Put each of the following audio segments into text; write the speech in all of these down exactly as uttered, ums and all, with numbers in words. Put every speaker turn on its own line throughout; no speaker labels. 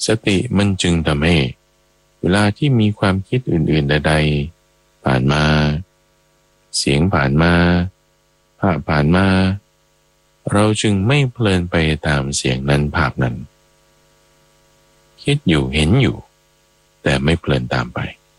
สติมันจึงทำให้เวลาที่มีความคิดอื่นๆใดๆผ่านมาเสียงผ่านมาภาพผ่านมาเราจึงไม่เพลินไปตามเสียงนั้นภาพนั้นคิดอยู่เห็นอยู่แต่ไม่เพลินตามไป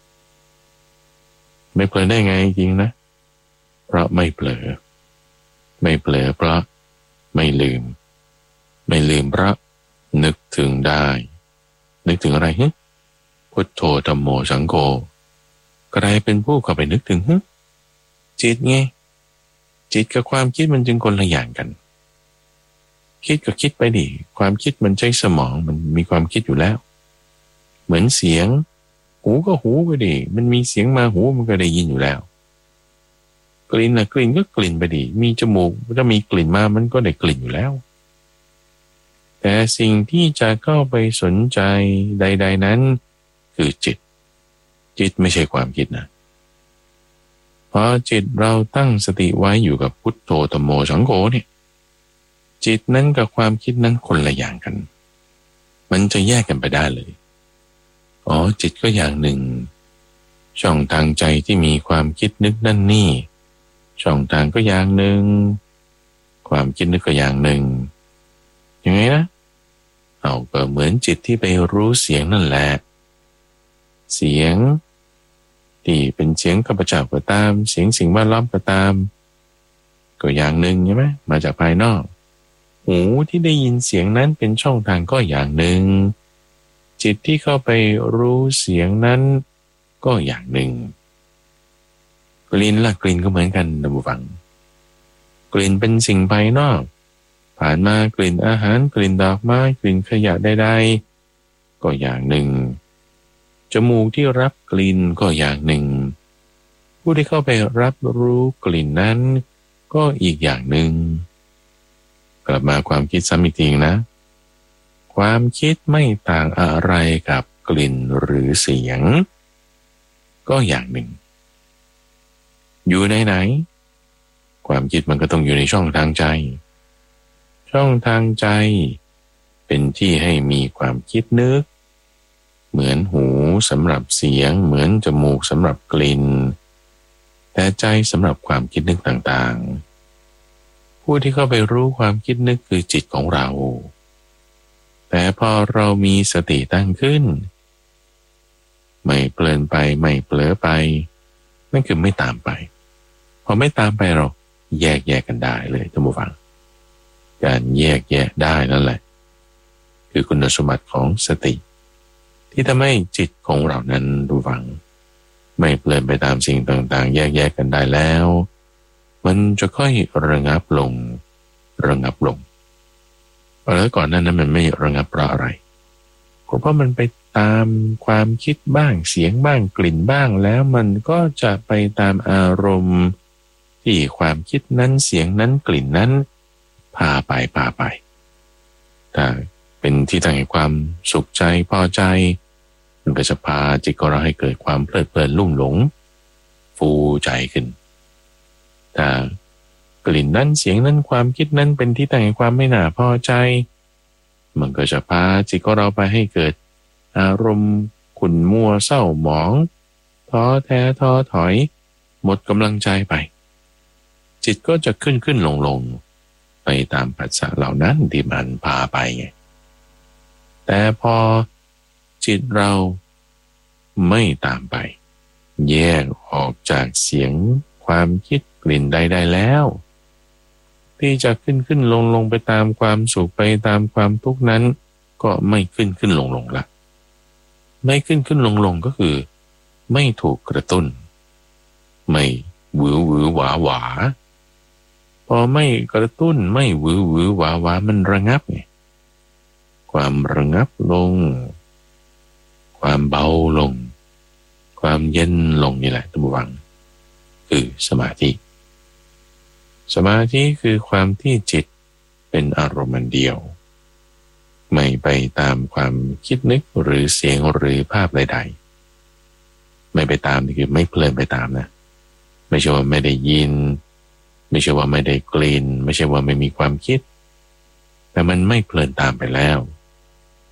ไม่เพลินได้ไงจริงนะเพราะไม่เผลอไม่เผลอเพราะไม่ลืมไม่ลืมเพราะนึกถึงได้นึกถึงอะไรฮึพุทโธธัมโมสังโฆใครเป็นผู้เข้าไปนึกถึงฮึจิตไงจิตกับความคิดมันจึงคนละอย่างกันคิดก็คิดไปดิความคิดมันใช้สมองมันมีความคิดอยู่แล้วเหมือนเสียงหูก็หูไปดิมันมีเสียงมาหูมันก็ได้ยินอยู่แล้วกลิ่นนะกลิ่นก็กลิ่นไปดิมีจมูกถ้ามีกลิ่นมามันก็ได้กลิ่นอยู่แล้วแต่สิ่งที่จะเข้าไปสนใจใดๆนั้นคือจิตจิตไม่ใช่ความคิดนะพอจิตเราตั้งสติไว้อยู่กับพุทโธธัมโมสังโฆเนี่ยจิตนั้นกับความคิดนั้นคนละอย่างกันมันจะแยกกันไปได้เลยอ๋อจิตก็อย่างหนึ่งช่องทางใจที่มีความคิดนึกนั่นนี่ช่องทางก็อย่างหนึ่งความคิดนึกก็อย่างหนึ่งยังไงนะเอาก็เหมือนจิตที่ไปรู้เสียงนั่นแหละเสียงที่เป็นเสียงข้าพเจ้าก็ตามเสียงสิ่งแวดล้อมก็ตามก็อย่างหนึ่งใช่ไหมมาจากภายนอกหูที่ได้ยินเสียงนั้นเป็นช่องทางก็อย่างหนึ่งจิตที่เข้าไปรู้เสียงนั้นก็อย่างหนึ่งกลิ่นล่ะกลิ่นก็เหมือนกันนะผู้ฟังกลิ่นเป็นสิ่งภายนอกผ่านมากลิ่นอาหารกลิ่นดอกไม้กลิ่นขยะใดๆก็อย่างหนึ่งจมูกที่รับกลิ่นก็อย่างหนึ่งผู้ที่เข้าไปรับรู้กลิ่นนั้นก็อีกอย่างหนึ่งกลับมาความคิดซ้ำอีกทีนะความคิดไม่ต่างอะไรกับกลิ่นหรือเสียงก็อย่างหนึ่งอยู่ในไหนความคิดมันก็ต้องอยู่ในช่องทางใจช่องทางใจเป็นที่ให้มีความคิดนึกเหมือนหูสำหรับเสียงเหมือนจมูกสำหรับกลิ่นแต่ใจสำหรับความคิดนึกต่างๆผู้ที่เข้าไปรู้ความคิดนึกคือจิตของเราแต่พอเรามีสติตั้งขึ้นไม่เพลินไปไม่เผลอไปนั่นคือไม่ตามไปพอไม่ตามไปเราแยกแยกกันได้เลยท่านผู้ฟังการแยกแยะได้นั่นแหละคือคุณสมบัติของสติที่ทำให้จิตของเรานั้นดูฟังไม่เพลินไปตามสิ่งต่างๆแยกแยะกันได้แล้วมันจะค่อยระงับลงระงับลงแล้วก่อนหน้านั้นมันไม่ระงับเพราะอะไรก็เพราะมันไปตามความคิดบ้างเสียงบ้างกลิ่นบ้างแล้วมันก็จะไปตามอารมณ์ที่ความคิดนั้นเสียงนั้นกลิ่นนั้นพาไปพาไปถ้าเป็นที่ตั้งแห่งความสุขใจพอใจมันก็จะพาจิตของเราให้เกิดความเพลิดเพลินลุ่มหลงฟูใจขึ้นถ้ากลิ่นนั้นเสียงนั้นความคิดนั้นเป็นที่ตั้งแห่งความไม่น่าพอใจมันก็จะพาจิตของเราไปให้เกิดอารมณ์ขุ่นมัวเศร้าหมองท้อแท้ท้อถอยหมดกำลังใจไปจิตก็จะขึ้นขึ้นลงลงไปตามปัจจัยเหล่านั้นที่มันพาไปไงแต่พอจิตเราไม่ตามไปแยกออกจากเสียงความคิดกลิ่นใดๆแล้วที่จะขึ้นขึ้นลงลงไปตามความสุขไปตามความทุกข์นั้นก็ไม่ขึ้นขึ้นลงลงละไม่ขึ้นขึ้นลงลงก็คือไม่ถูกกระตุ้นไม่หวือหวือหวาหวาพอไม่กระตุ้นไม่หวือหวือหวาหวามันระงับไงความระงับลงความเบาลงความเย็นลงนี่แหละท่านผู้ฟังคือสมาธิสมาธิคือความที่จิตเป็นอารมณ์เดียวไม่ไปตามความคิดนึกหรือเสียงหรือภาพใดๆไม่ไปตามนี่คือไม่เพลินไปตามนะไม่ใช่ว่าไม่ได้ยินไม่ใช่ว่าไม่ได้กลิ่นไม่ใช่ว่าไม่มีความคิดแต่มันไม่เพลินตามไปแล้ว